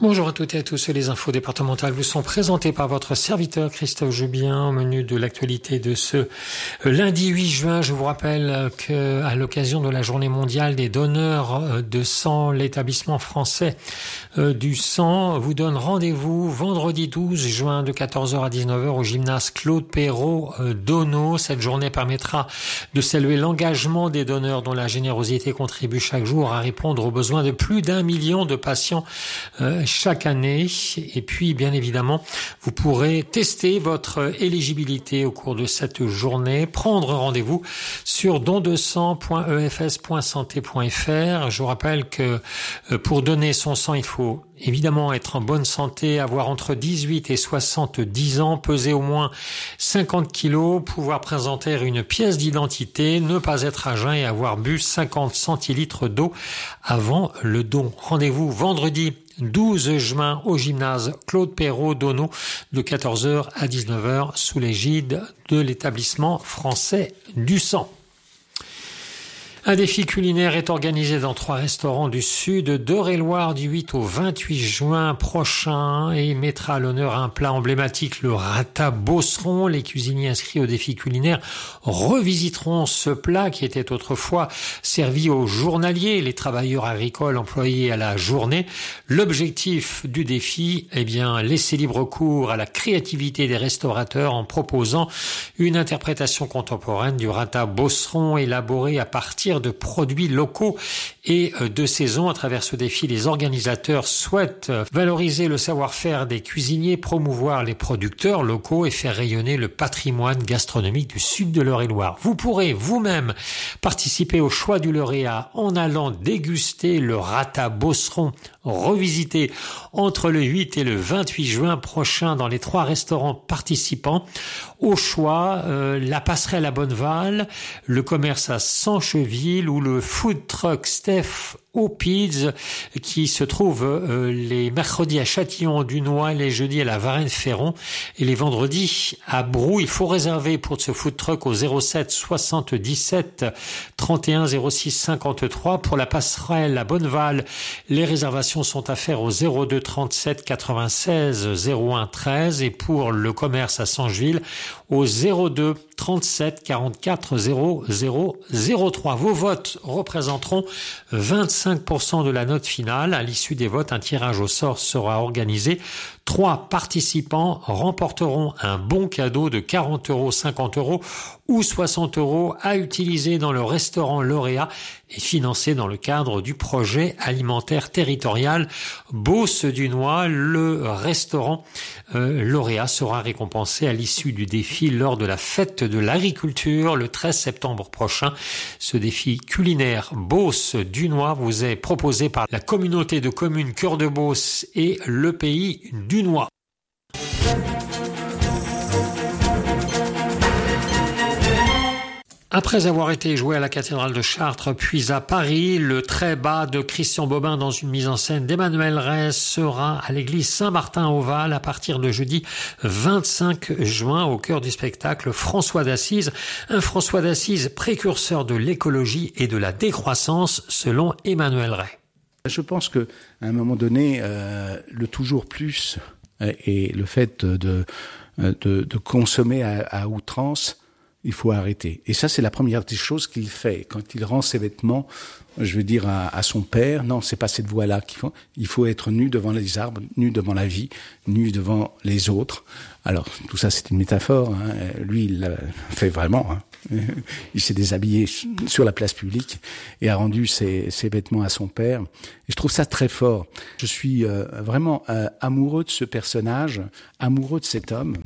Bonjour à toutes et à tous, les infos départementales vous sont présentées par votre serviteur Christophe Jubien. Au menu de l'actualité de ce lundi 8 juin, je vous rappelle qu'à l'occasion de la journée mondiale des donneurs de sang, l'établissement français du sang vous donne rendez-vous vendredi 12 juin de 14h à 19h au gymnase Claude Perrault d'Auneau. Cette journée permettra de saluer l'engagement des donneurs dont la générosité contribue chaque jour à répondre aux besoins de plus d'1 million de patients chaque année. Et puis, bien évidemment, vous pourrez tester votre éligibilité au cours de cette journée, prendre rendez-vous sur dondesang.efs.santé.fr. Je vous rappelle que pour donner son sang, il faut évidemment être en bonne santé, avoir entre 18 et 70 ans, peser au moins 50 kilos, pouvoir présenter une pièce d'identité, ne pas être à jeun et avoir bu 50 centilitres d'eau avant le don. Rendez-vous vendredi 12 juin au gymnase Claude Perrault d'Auneau de 14h à 19h sous l'égide de l'établissement français du sang. Un défi culinaire est organisé dans 3 restaurants du sud d'Eure-et-Loir du 8 au 28 juin prochain et mettra à l'honneur un plat emblématique, le rata beauceron. Les cuisiniers inscrits au défi culinaire revisiteront ce plat qui était autrefois servi aux journaliers, les travailleurs agricoles employés à la journée. L'objectif du défi, laisser libre cours à la créativité des restaurateurs en proposant une interprétation contemporaine du rata beauceron élaboré à partir de produits locaux et de saison. À travers ce défi, les organisateurs souhaitent valoriser le savoir-faire des cuisiniers, promouvoir les producteurs locaux et faire rayonner le patrimoine gastronomique du sud de l'Eure-et-Loir. Vous pourrez vous-même participer au choix du lauréat en allant déguster le rata beauceron revisité entre le 8 et le 28 juin prochain dans les 3 restaurants participants. Au choix, la passerelle à Bonneval, le commerce à Sancheville ou le food truck Steph Opids qui se trouve les mercredis à Châtillon-du-Noy, les jeudis à la Varennes-Ferron et les vendredis à Brou. Il faut réserver pour ce food truck au 07 77 31 06 53. Pour la passerelle à Bonneval, les réservations sont à faire au 02 37 96 01 13 et pour le commerce à Sancheville au 02 37 44 00 03. Vos votes représenteront 25% de la note finale. À l'issue des votes, un tirage au sort sera organisé. 3 participants remporteront un bon cadeau de 40 €, 50 € ou 60 € à utiliser dans le restaurant lauréat et financé dans le cadre du projet alimentaire territorial Beauce-du-Noy. Le restaurant lauréat sera récompensé à l'issue du défi lors de la fête de l'agriculture le 13 septembre prochain. Ce défi culinaire Beauce-du-Noy vous est proposé par la communauté de communes Cœur de Beauce et le Pays du Noy. Après avoir été joué à la cathédrale de Chartres puis à Paris, le très bas de Christian Bobin dans une mise en scène d'Emmanuel Rey sera à l'église Saint-Martin-au-Val à partir de jeudi 25 juin au cœur du spectacle François d'Assise. Un François d'Assise précurseur de l'écologie et de la décroissance selon Emmanuel Rey. Je pense qu'à un moment donné, le toujours plus et le fait de consommer à outrance, il faut arrêter. Et ça, c'est la première des choses qu'il fait. Quand il rend ses vêtements, je veux dire à son père, non, c'est pas cette voie-là qu'il faut. Il faut être nu devant les arbres, nu devant la vie, nu devant les autres. Alors, tout ça, c'est une métaphore. Hein. Lui, il l'a fait vraiment. Hein. Il s'est déshabillé sur la place publique et a rendu ses vêtements à son père. Et je trouve ça très fort. Je suis vraiment amoureux de ce personnage, amoureux de cet homme.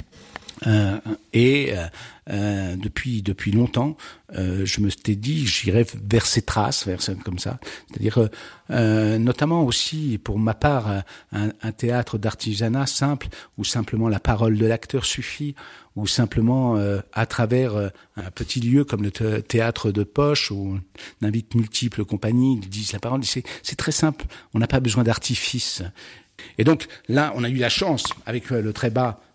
Depuis longtemps, je me t'ai dit, j'irais vers ses traces, comme ça. C'est-à-dire, notamment aussi, pour ma part, un théâtre d'artisanat simple, où simplement la parole de l'acteur suffit, ou simplement à travers un petit lieu comme le théâtre de poche, où on invite multiples compagnies, ils disent la parole. C'est très simple. On n'a pas besoin d'artifice. Et donc là, on a eu la chance, avec le très bas,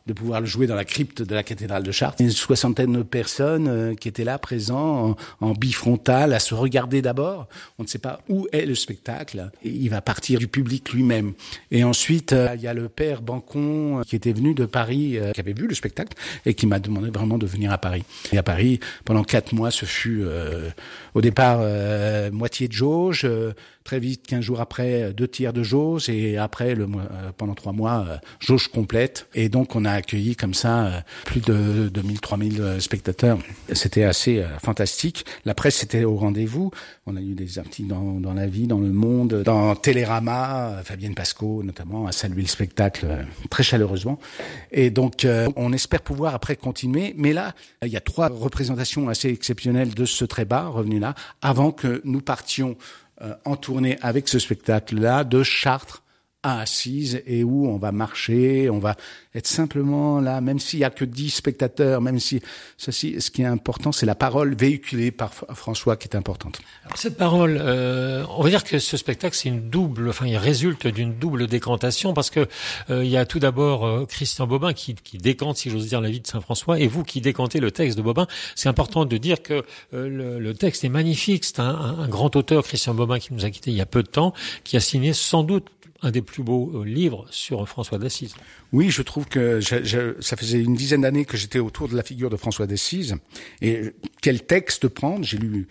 de pouvoir le jouer dans la crypte de la cathédrale de Chartres. Une soixantaine de personnes qui étaient là, présents, en bifrontal, à se regarder d'abord. On ne sait pas où est le spectacle. Et il va partir du public lui-même. Et ensuite, il y a le père Bancon qui était venu de Paris, qui avait vu le spectacle et qui m'a demandé vraiment de venir à Paris. Et à Paris, pendant 4 mois, ce fut au départ moitié de jauge, très vite, 15 jours après, 2 tiers de jauge, et après, pendant 3 mois, jauge complète. Et donc, on a accueilli comme ça plus de 2000, 3000 spectateurs. C'était assez fantastique. La presse était au rendez-vous. On a eu des articles dans La Vie, dans Le Monde, dans Télérama. Fabienne Pasco, notamment, a salué le spectacle très chaleureusement. Et donc, on espère pouvoir après continuer. Mais là, il y a 3 représentations assez exceptionnelles de ce trébat revenu là, avant que nous partions en tournée avec ce spectacle-là de Chartres à Assise, et où on va marcher, on va être simplement là, même s'il y a que 10 spectateurs, même si ceci, ce qui est important, c'est la parole véhiculée par François qui est importante. Alors cette parole, on va dire que ce spectacle, c'est il résulte d'une double décantation, parce que il y a tout d'abord Christian Bobin qui décante, si j'ose dire, la vie de Saint François, et vous qui décantez le texte de Bobin. C'est important de dire que le texte est magnifique. C'est un grand auteur, Christian Bobin, qui nous a quittés il y a peu de temps, qui a signé sans doute un des plus beaux livres sur François d'Assise. Oui, je trouve que ça faisait une dizaine d'années que j'étais autour de la figure de François d'Assise. Et quel texte prendre? J'ai lu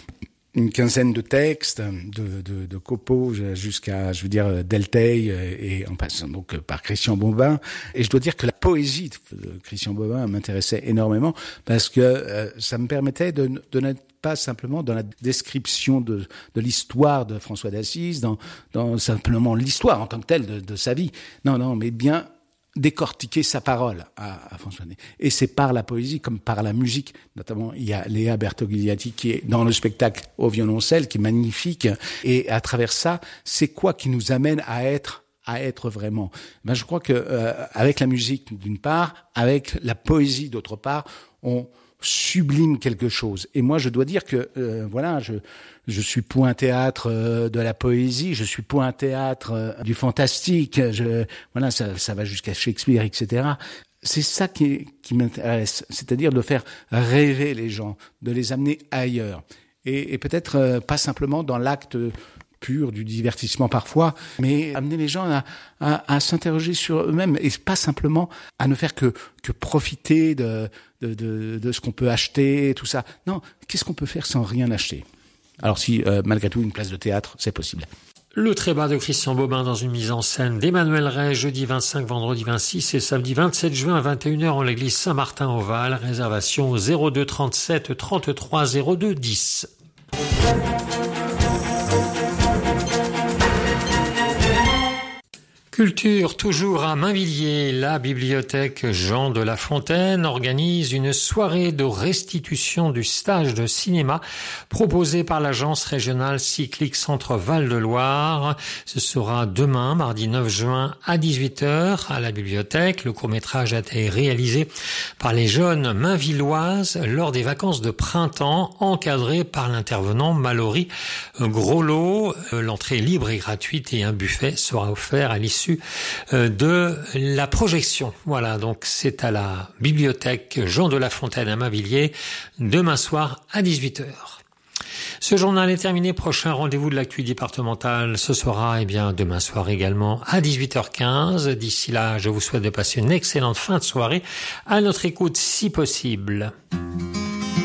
une quinzaine de textes, de Copeau jusqu'à, Delteil, et en passant donc par Christian Bobin. Et je dois dire que la poésie de Christian Bobin m'intéressait énormément, parce que ça me permettait de n'être pas simplement dans la description de l'histoire de François d'Assise, dans simplement l'histoire en tant que telle de sa vie. Non, mais bien décortiquer sa parole à François d'Assise. Et c'est par la poésie comme par la musique. Notamment, il y a Léa Bertogliati qui est dans le spectacle au violoncelle, qui est magnifique. Et à travers ça, c'est quoi qui nous amène à être vraiment. Je crois que avec la musique d'une part, avec la poésie d'autre part, on sublime quelque chose. Et moi, je dois dire que je suis point théâtre de la poésie, je suis point théâtre du fantastique. Ça va jusqu'à Shakespeare, etc. C'est ça qui m'intéresse, c'est-à-dire de faire rêver les gens, de les amener ailleurs, et peut-être pas simplement dans l'acte pur du divertissement parfois, mais amener les gens à s'interroger sur eux-mêmes, et pas simplement à ne faire que profiter de ce qu'on peut acheter, tout ça. Non, qu'est-ce qu'on peut faire sans rien acheter? Alors si, malgré tout, une place de théâtre, c'est possible. Le trébat de Christian Bobin dans une mise en scène d'Emmanuel Ray, jeudi 25, vendredi 26 et samedi 27 juin à 21h en l'église Saint-Martin-au-Val. Réservation au 02 37 33 02 10. Culture, toujours à Mainvilliers, la bibliothèque Jean de La Fontaine organise une soirée de restitution du stage de cinéma proposé par l'agence régionale cyclique Centre Val-de-Loire. Ce sera demain, mardi 9 juin à 18h à la bibliothèque. Le court-métrage a été réalisé par les jeunes mainvilloises lors des vacances de printemps, encadré par l'intervenant Mallory Groslo. L'entrée est libre et gratuite et un buffet sera offert à l'issue de la projection. Voilà, donc c'est à la bibliothèque Jean de La Fontaine à Mainvilliers, demain soir à 18h. Ce journal est terminé. Prochain rendez-vous de l'actu départementale, ce sera demain soir également à 18h15. D'ici là, je vous souhaite de passer une excellente fin de soirée à notre écoute si possible.